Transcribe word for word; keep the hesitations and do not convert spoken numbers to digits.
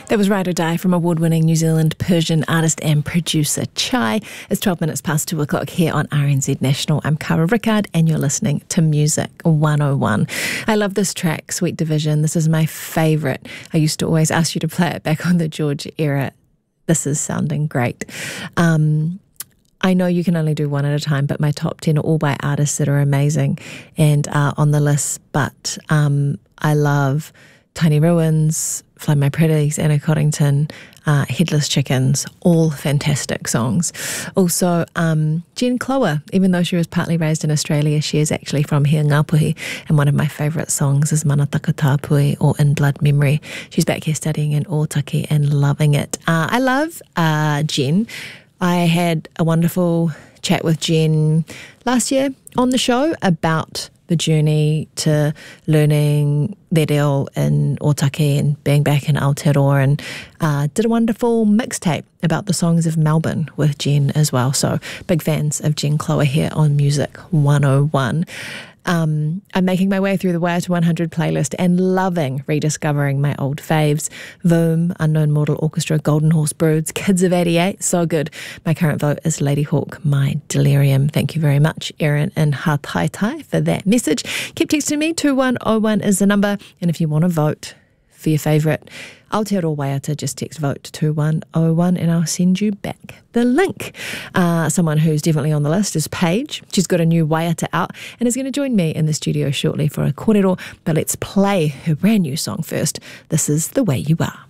That was Ride or Die from award-winning New Zealand Persian artist and producer Chai. It's twelve minutes past two o'clock here on R N Z National. I'm Cara Rickard and you're listening to Music one oh one. I love this track, Sweet Division. This is my favourite. I used to always ask you to play it back on the George era. This is sounding great. Um, I know you can only do one at a time, but my top ten are all by artists that are amazing and are on the list. But um, I love Tiny Ruins, Fly My Pretties, Anna Coddington, uh, Headless Chickens, all fantastic songs. Also, um, Jen Clower, even though she was partly raised in Australia, she is actually from here, Ngāpuhi, and one of my favourite songs is Mana Taka Tāpui or In Blood Memory. She's back here studying in Ōtaki and loving it. Uh, I love uh, Jen. I had a wonderful chat with Jen last year on the show about the journey to learning Te Reo in Ōtaki and being back in Aotearoa, and uh, did a wonderful mixtape about the songs of Melbourne with Jen as well. So big fans of Jen Clower here on Music one oh one. Um, I'm making my way through the Waiata one hundred playlist and loving rediscovering my old faves. Voom, Unknown Mortal Orchestra, Golden Horse Broods, Kids of eighty-eight, so good. My current vote is Lady Hawk, My Delirium. Thank you very much, Erin and Hataitai, for that message. Keep texting me, two one oh one is the number, and if you want to vote for your favourite Aotearoa Waiata, just text vote to two one oh one and I'll send you back the link. Uh, someone who's definitely on the list is Paige. She's got a new Waiata out and is going to join me in the studio shortly for a kōrero, but let's play her brand new song first. This is The Way You Are.